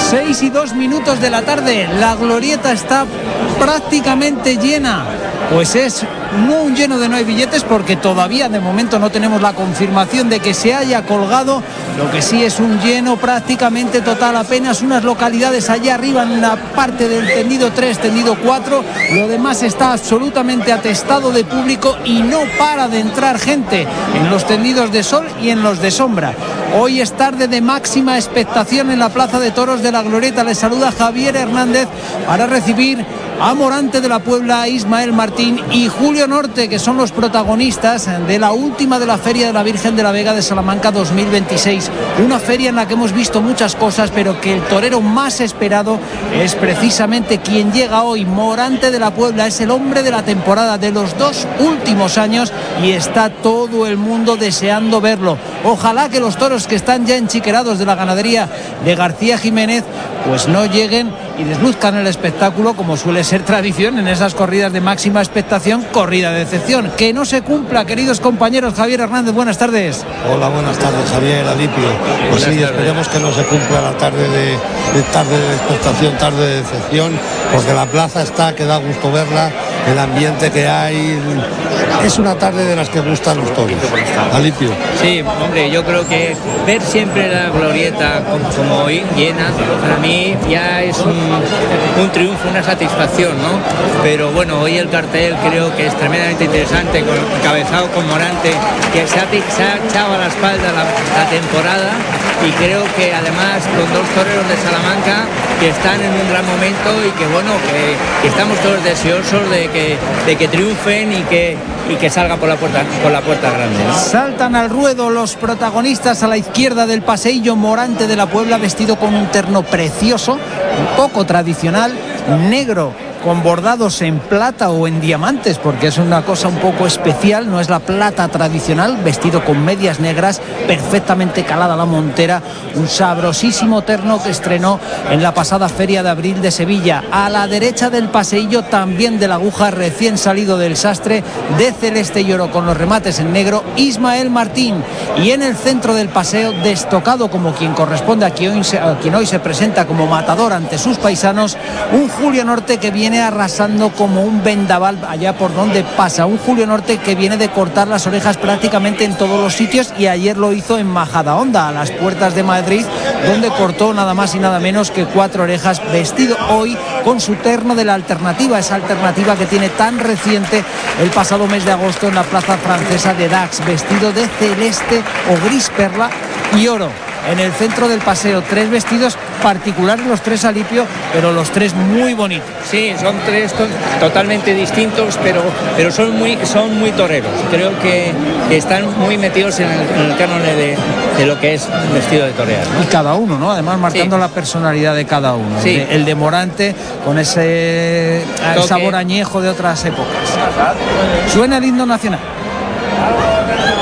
6:02 de la tarde, la glorieta está prácticamente llena. Pues es no un lleno de no hay billetes, porque todavía de momento no tenemos la confirmación de que se haya colgado. Lo que sí es un lleno prácticamente total, apenas unas localidades allá arriba en la parte del tendido 3, tendido 4. Lo demás está absolutamente atestado de público y no para de entrar gente en los tendidos de sol y en los de sombra. Hoy es tarde de máxima expectación en la Plaza de Toros de la Glorieta. Les saluda Javier Hernández para recibir a Morante de la Puebla, Ismael Martín y Julio Norte, que son los protagonistas de la última de la Feria de la Virgen de la Vega de Salamanca 2026. Una feria en la que hemos visto muchas cosas, pero que el torero más esperado es precisamente quien llega hoy. Morante de la Puebla es el hombre de la temporada de los 2 últimos años y está todo el mundo deseando verlo. Ojalá que los toros que están ya enchiquerados de la ganadería de García Jiménez pues no lleguen y desluzcan el espectáculo, como suele ser tradición en esas corridas de máxima expectación, corrida de decepción. Que no se cumpla, queridos compañeros. Javier Hernández, buenas tardes. Hola, buenas tardes, Javier, Alipio. Pues sí, esperemos que no se cumpla la tarde de expectación, tarde de decepción, porque la plaza está, que da gusto verla, el ambiente que hay. Es una tarde de las que gustan los toros. Alipio. Sí, hombre, yo creo que ver siempre la glorieta como hoy llena, para mí ya es un triunfo, una satisfacción, ¿no? Pero bueno, hoy el cartel creo que es tremendamente interesante, encabezado con Morante, que se ha echado a la espalda la temporada, y creo que además con 2 toreros de Salamanca que están en un gran momento y que bueno, que estamos todos deseosos de que triunfen y que salgan por la puerta grande, ¿no? Saltan al ruedo los protagonistas a la izquierda del paseillo. Morante de la Puebla, vestido con un terno precioso, un poco tradicional, negro, con bordados en plata o en diamantes, porque es una cosa un poco especial, no es la plata tradicional, vestido con medias negras, perfectamente calada la montera, un sabrosísimo terno que estrenó en la pasada Feria de Abril de Sevilla. A la derecha del paseillo, también de la aguja, recién salido del sastre, de celeste y oro con los remates en negro, Ismael Martín. Y en el centro del paseo, destocado como quien corresponde a quien hoy se presenta como matador ante sus paisanos, un Julio Norte que viene arrasando como un vendaval allá por donde pasa. Un Julio Norte que viene de cortar las orejas prácticamente en todos los sitios, y ayer lo hizo en Majadahonda, a las puertas de Madrid, donde cortó nada más y nada menos que 4 orejas, vestido hoy con su terno de la alternativa, esa alternativa que tiene tan reciente el pasado mes de agosto en la plaza francesa de Dax, vestido de celeste o gris perla y oro. En el centro del paseo, 3 vestidos particulares, los 3, Alipio, pero los 3 muy bonitos. Sí, son 3 totalmente distintos, pero son muy toreros. Creo que están muy metidos en el canon de lo que es un vestido de torear, ¿no? Y cada uno, ¿no? Además, marcando la personalidad de cada uno. Sí. El de Morante, con ese sabor añejo de otras épocas. Suena el himno nacional.